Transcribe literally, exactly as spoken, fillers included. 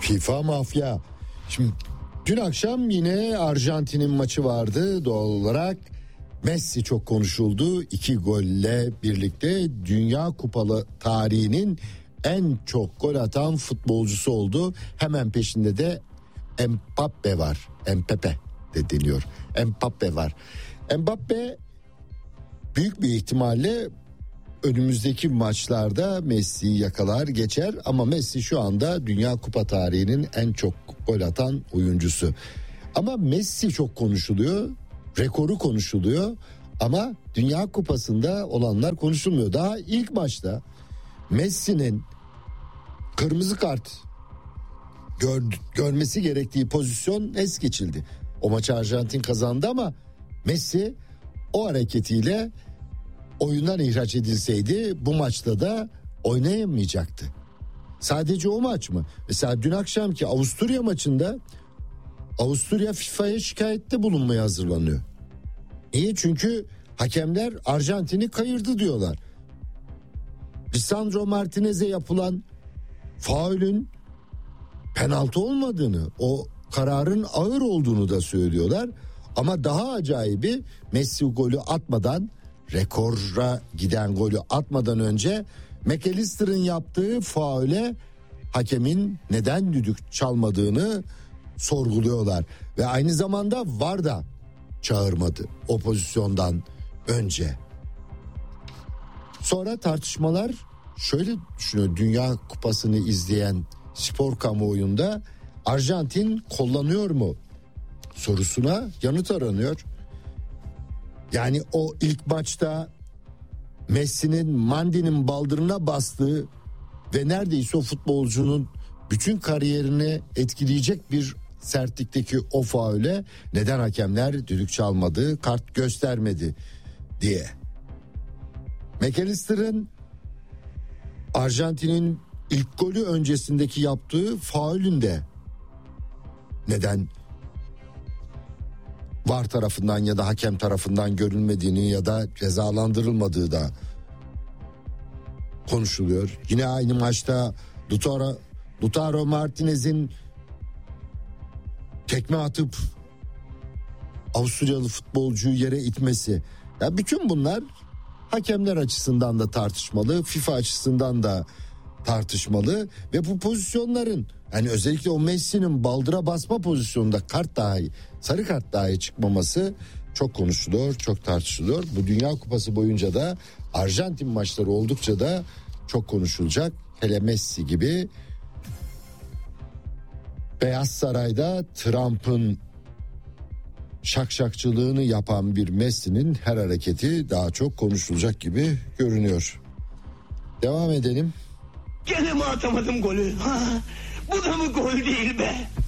FIFA mafya. Şimdi dün akşam yine Arjantin'in maçı vardı doğal olarak. Messi çok konuşuldu. İki golle birlikte Dünya Kupalı tarihinin en çok gol atan futbolcusu oldu. Hemen peşinde de Mbappe var. Mbappe de deniyor. Mbappe var. Mbappe büyük bir ihtimalle önümüzdeki maçlarda Messi'yi yakalar geçer ama Messi şu anda Dünya Kupa tarihinin en çok gol atan oyuncusu. Ama Messi çok konuşuluyor, rekoru konuşuluyor ama Dünya Kupası'nda olanlar konuşulmuyor. Daha ilk maçta Messi'nin kırmızı kart gör, görmesi gerektiği pozisyon es geçildi. O maçı Arjantin kazandı ama Messi o hareketiyle oyundan ihraç edilseydi bu maçta da oynayamayacaktı. Sadece o maç mı? Mesela dün akşamki Avusturya maçında Avusturya FIFA'ya şikayette bulunmaya hazırlanıyor. Niye? Çünkü hakemler Arjantin'i kayırdı diyorlar. Lisandro Martinez'e yapılan faulün penaltı olmadığını, o kararın ağır olduğunu da söylüyorlar. Ama daha acayibi Messi golü atmadan, rekora giden golü atmadan önce McAllister'ın yaptığı faule hakemin neden düdük çalmadığını sorguluyorlar. Ve aynı zamanda V A R da çağırmadı o pozisyondan önce. Sonra tartışmalar şöyle düşünüyor. Dünya Kupası'nı izleyen spor kamuoyunda Arjantin kullanıyor mu sorusuna yanıt aranıyor. Yani o ilk maçta Messi'nin Mandi'nin baldırına bastığı ve neredeyse o futbolcunun bütün kariyerini etkileyecek bir sertlikteki o faule neden hakemler düdük çalmadı, kart göstermedi diye. McAllister'ın Arjantin'in ilk golü öncesindeki yaptığı faulün de neden V A R tarafından ya da hakem tarafından görülmediğini ya da cezalandırılmadığı da konuşuluyor. Yine aynı maçta Lautaro, Lautaro Martinez'in tekme atıp Avusturyalı futbolcuyu yere itmesi. Ya bütün bunlar hakemler açısından da tartışmalı, FIFA açısından da tartışmalı ve bu pozisyonların, yani özellikle o Messi'nin baldıra basma pozisyonunda kart dahi, sarı kart dahi çıkmaması çok konuşuluyor, çok tartışılıyor. Bu Dünya Kupası boyunca da Arjantin maçları oldukça da çok konuşulacak. Hele Messi gibi. Beyaz Saray'da Trump'ın şakşakçılığını yapan bir Messi'nin her hareketi daha çok konuşulacak gibi görünüyor. Devam edelim. Gene mi atamadım golü? Ha, bu da mı gol değil be?